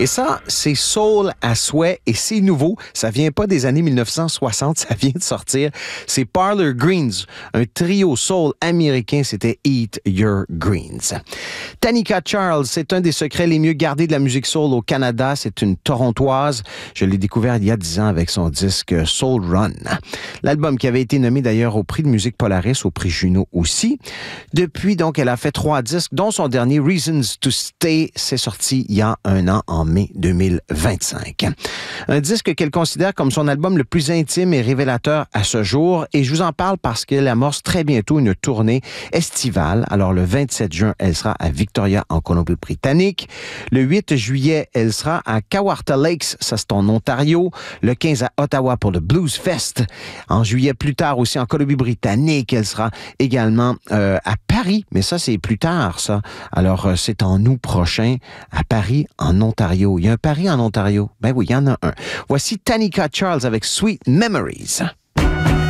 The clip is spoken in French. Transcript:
Et ça, c'est soul à souhait et c'est nouveau. Ça vient pas des années 1960, ça vient de sortir. C'est Parlor Greens, un trio soul américain. C'était Eat Your Greens. Tanika Charles, c'est un des secrets les mieux gardés de la musique soul au Canada. C'est une Torontoise. Je l'ai découvert il y a 10 ans avec son disque Soul Run. L'album qui avait été nommé d'ailleurs au prix de musique Polaris, au prix Juno aussi. Depuis, donc, elle a fait 3 disques, dont son dernier Reasons to Stay. C'est sorti il y a 1 an, en mai 2025. Un disque qu'elle considère comme son album le plus intime et révélateur à ce jour. Et je vous en parle parce qu'elle amorce très bientôt une tournée estivale. Alors, le 27 juin, elle sera à Victoria, en Colombie-Britannique. Le 8 juillet, elle sera à Kawartha Lakes, ça c'est en Ontario. Le 15 à Ottawa pour le Blues Fest. En juillet, plus tard aussi en Colombie-Britannique, elle sera également à Paris, mais ça c'est plus tard ça. Alors c'est en août prochain à Paris, en Ontario. Il y a un Paris en Ontario? Ben oui, il y en a un. Voici Tanika Charles avec Sweet Memories.